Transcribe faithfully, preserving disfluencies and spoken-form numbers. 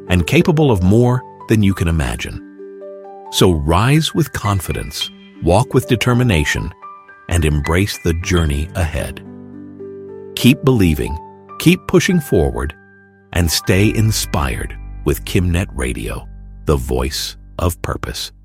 and capable of more than you can imagine. So rise with confidence, walk with determination, and embrace the journey ahead. Keep believing, keep pushing forward, and stay inspired with KimNet Radio, the voice of purpose.